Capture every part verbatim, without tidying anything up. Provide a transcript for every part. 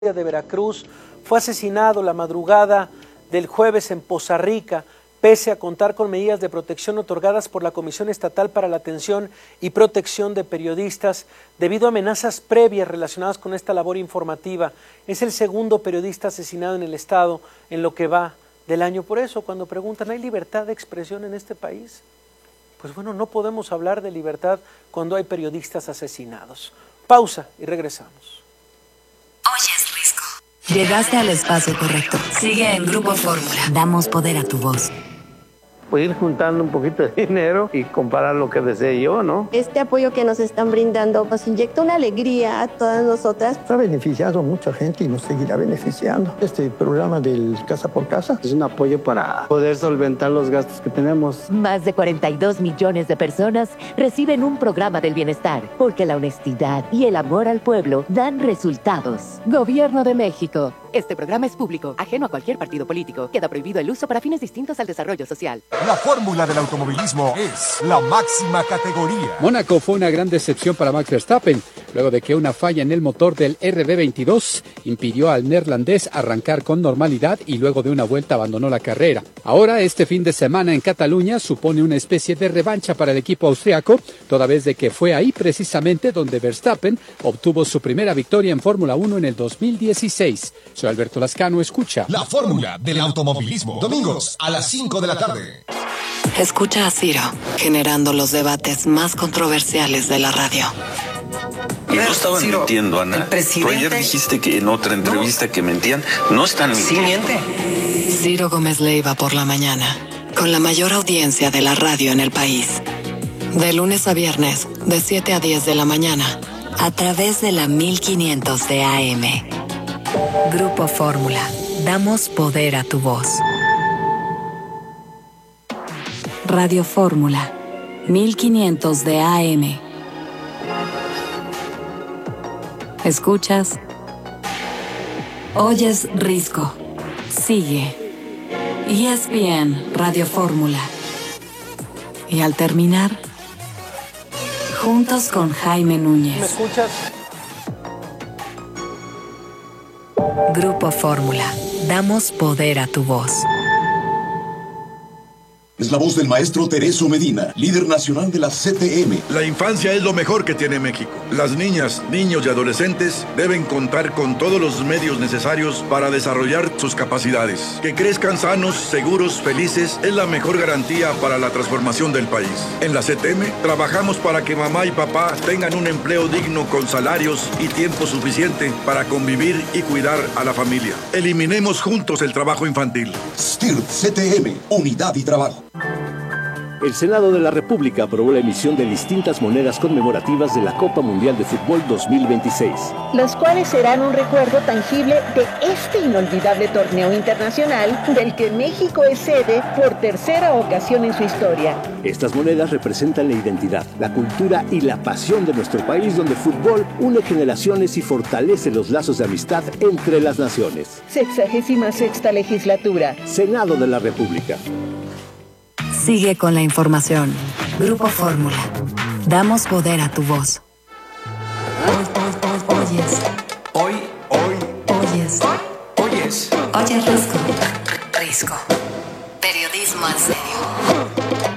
de Veracruz fue asesinado la madrugada del jueves en Poza Rica, pese a contar con medidas de protección otorgadas por la Comisión Estatal para la Atención y Protección de Periodistas, debido a amenazas previas relacionadas con esta labor informativa. Es el segundo periodista asesinado en el estado en lo que va del año. Por eso, cuando preguntan, ¿hay libertad de expresión en este país? Pues bueno, no podemos hablar de libertad cuando hay periodistas asesinados. Pausa y regresamos. Oyes, Risco. Llegaste al espacio correcto. Sigue en Grupo Fórmula. Damos poder a tu voz. Pues ir juntando un poquito de dinero y comprar lo que desee yo, ¿no? Este apoyo que nos están brindando nos inyecta una alegría a todas nosotras. Ha beneficiado a mucha gente y nos seguirá beneficiando. Este programa del Casa por Casa es un apoyo para poder solventar los gastos que tenemos. Más de cuarenta y dos millones de personas reciben un programa del bienestar, porque la honestidad y el amor al pueblo dan resultados. Gobierno de México. Este programa es público, ajeno a cualquier partido político. Queda prohibido el uso para fines distintos al desarrollo social. La fórmula del automovilismo es la máxima categoría. Mónaco fue una gran decepción para Max Verstappen, luego de que una falla en el motor del R B veintidós impidió al neerlandés arrancar con normalidad y luego de una vuelta abandonó la carrera. Ahora, este fin de semana en Cataluña supone una especie de revancha para el equipo austriaco, toda vez de que fue ahí precisamente donde Verstappen obtuvo su primera victoria en Fórmula uno en el dos mil dieciséis. Soy Alberto Lascano, escucha la fórmula del automovilismo, domingos a las cinco de la tarde. Escucha a Ciro, generando los debates más controversiales de la radio. Y no estaban Ciro, mintiendo, Ana. Tú ayer dijiste que en otra entrevista no. que mentían. No están mintiendo. Sí miente. Ciro Gómez Leiva por la mañana, con la mayor audiencia de la radio en el país. De lunes a viernes, de siete a diez de la mañana, a través de la mil quinientos de A M. Grupo Fórmula. Damos poder a tu voz. Radio Fórmula. mil quinientos de A M. Escuchas. Oyes, Risco. Sigue. E S P N Radio Fórmula. Y al terminar, juntos con Jaime Núñez. ¿Me escuchas? Grupo Fórmula. Damos poder a tu voz. Es la voz del maestro Tereso Medina, líder nacional de la C T M. La infancia es lo mejor que tiene México. Las niñas, niños y adolescentes deben contar con todos los medios necesarios para desarrollar sus capacidades. Que crezcan sanos, seguros, felices es la mejor garantía para la transformación del país. En la C T M trabajamos para que mamá y papá tengan un empleo digno con salarios y tiempo suficiente para convivir y cuidar a la familia. Eliminemos juntos el trabajo infantil. S T I R P C T M, unidad y trabajo. El Senado de la República aprobó la emisión de distintas monedas conmemorativas de la Copa Mundial de Fútbol dos mil veintiséis. Las cuales serán un recuerdo tangible de este inolvidable torneo internacional del que México es sede por tercera ocasión en su historia. Estas monedas representan la identidad, la cultura y la pasión de nuestro país, donde el fútbol une generaciones y fortalece los lazos de amistad entre las naciones. Sexagésima sexta legislatura. Senado de la República. Sigue con la información. Grupo Fórmula. Damos poder a tu voz. Oyes. Hoy, hoy. Oyes. Oyes. Oyes, Risco. Risco. Periodismo en serio.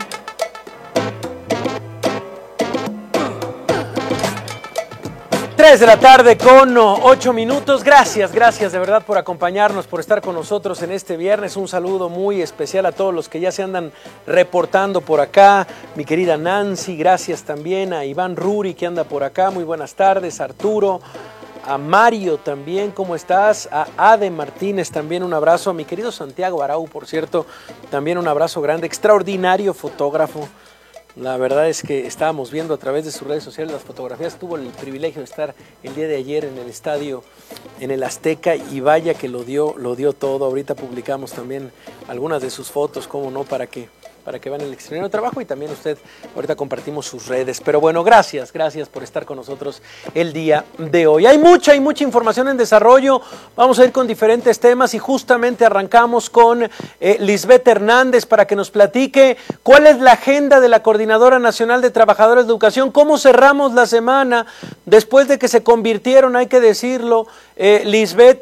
tres de la tarde con ocho minutos. Gracias, gracias de verdad por acompañarnos, por estar con nosotros en este viernes. Un saludo muy especial a todos los que ya se andan reportando por acá. Mi querida Nancy, gracias también a Iván Ruri que anda por acá. Muy buenas tardes, Arturo. A Mario también, ¿cómo estás? A Ade Martínez también un abrazo. A mi querido Santiago Arau, por cierto, también un abrazo grande. Extraordinario fotógrafo. La verdad es que estábamos viendo a través de sus redes sociales las fotografías. Tuvo el privilegio de estar el día de ayer en el estadio, en el Azteca, y vaya que lo dio, lo dio todo. Ahorita publicamos también algunas de sus fotos, cómo no, para que para que vean el extraordinario trabajo y también usted, ahorita compartimos sus redes. Pero bueno, gracias, gracias por estar con nosotros el día de hoy. Hay mucha, hay mucha información en desarrollo, vamos a ir con diferentes temas y justamente arrancamos con eh, Lisbeth Hernández para que nos platique cuál es la agenda de la Coordinadora Nacional de Trabajadores de Educación, cómo cerramos la semana después de que se convirtieron, hay que decirlo, eh, Lisbeth,